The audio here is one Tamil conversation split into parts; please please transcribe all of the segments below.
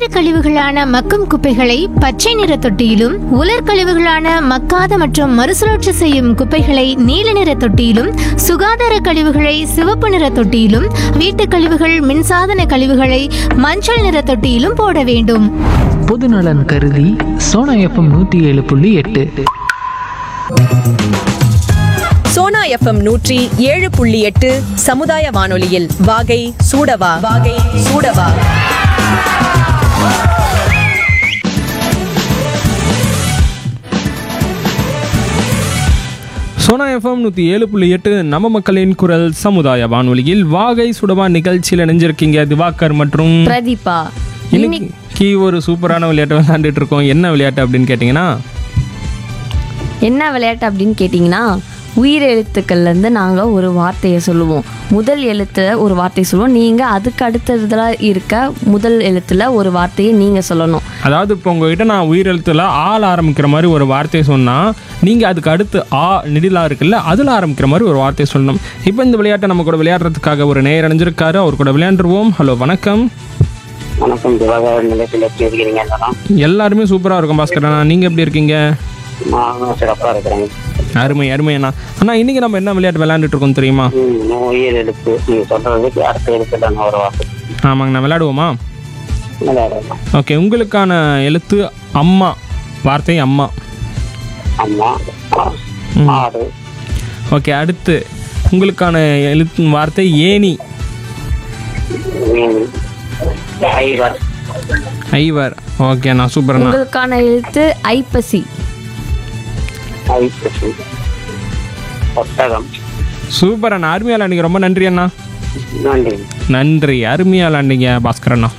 கழிவுகளான மக்கும் குப்பைகளை பச்சை நிற தொட்டியிலும், உலர் கழிவுகளான மக்காத மற்றும் மறுசுழற்சி செய்யும் குப்பைகளை நீல நிற தொட்டியிலும், சுகாதார கழிவுகளை சிவப்பு நிற தொட்டியிலும், வீட்டுக் கழிவுகள் மின்சாதன கழிவுகளை மஞ்சள் நிற தொட்டியிலும் போட வேண்டும். பொதுநலன் கருதி சோனா எஃப்எம் 107.8. சோனா எஃப்எம் 107.8 சமுதாய வானொலியில் வாகை சூடவா. சோனா எஃப்எம் 107.8 நம்ம மக்களின் குரல் சமுதாய வானொலியில் வாகை சுடவா நிகழ்ச்சியில் இணைஞ்சிருக்கீங்க திவாகர் மற்றும் பிரதீபா. இன்னைக்கு ஒரு சூப்பரான விளையாட்டு விளையாண்டுட்டு இருக்கோம். என்ன விளையாட்டு அப்படின்னு கேட்டிங்கன்னா உயிர் எழுத்துக்கள்லேருந்து நாங்கள் ஒரு வார்த்தையை சொல்லுவோம். முதல் எழுத்தில் ஒரு வார்த்தையை சொல்லுவோம். நீங்கள் அதுக்கு அடுத்ததில் இருக்க முதல் எழுத்தில் ஒரு வார்த்தையை நீங்கள் சொல்லணும். அதாவது இப்போ உங்ககிட்ட நான் உயிர் எழுத்துல ஆள் ஆரம்பிக்கிற மாதிரி ஒரு வார்த்தையை சொன்னால் நீங்கள் அதுக்கு அடுத்து நெடிலா இருக்குல்ல அதில் ஆரம்பிக்கிற மாதிரி ஒரு வார்த்தையை சொல்லணும். இப்போ இந்த விளையாட்டை நம்ம கூட விளையாடுறதுக்காக ஒரு நேயர் அணிஞ்சிருக்காரு. அவர் கூட விளையாண்டுருவோம். ஹலோ, வணக்கம். வணக்கம் திவாகர், நிலையத்தில் எப்படி இருக்கீங்க? எல்லாருமே சூப்பராக இருக்கும் பாஸ்கர் அண்ணா. நீங்கள் எப்படி இருக்கீங்க? சிறப்பாக இருக்கிறேன். அருமை அண்ணா. அண்ணா, இன்னைக்கு நம்ம என்ன விளையாட்டு விளையாண்டுட்டு இருக்கோம் தெரியுமா? உயிர் எழுத்து நீங்க சொல்றதுக்கு அடுத்த எழுத்து தான் ஒரு வார்த்தை. ஆமாங்கண்ணா, விளையாடுவோமா? விளையாடலாம். ஓகே, உங்களுக்கான எழுத்து அம்மா. வார்த்தை அம்மா. அம்மா, ஆடு. ஓகே, அடுத்து உங்களுக்கான எழுத்து வார்த்தை ஏணி. ஐவர். ஐவர். ஓகே அண்ணா, சூப்பர் அண்ணா. உங்களுக்கான எழுத்து ஐப்பசி. ஐப்பசி. ஒட்டகம். சூப்பர் அண்ணா, அருமையாக விளையாண்டிங்க. ரொம்ப நன்றி அண்ணா. நன்றி. அருமையாக விளையாண்டிங்க பாஸ்கர் அண்ணா.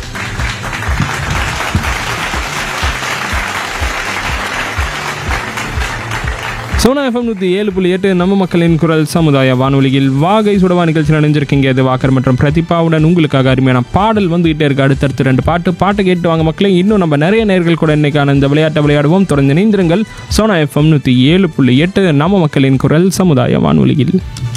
சோனா எஃப்எம் 107.8 நம்ம மக்களின் குரல் சமுதாய வானொலியில் வாகை சுடவா நிகழ்ச்சி நினைஞ்சிருக்கீங்க. இது வாக்கர் மற்றும் பிரதீபாவுடன் உங்களுக்காக அருமையான பாடல் வந்துகிட்டே இருக்கு. அடுத்தடுத்து 2 பாட்டு கேட்டு வாங்க மக்களே. இன்னும் நம்ம நிறைய நேர்கள் கூட இன்னைக்கான இந்த விளையாட்டை விளையாடுவோம். தொடர்ந்து இணைந்திருங்கள். சோனா எஃப்எம் 107.8 நம்ம மக்களின் குரல் சமுதாய வானொலியில்.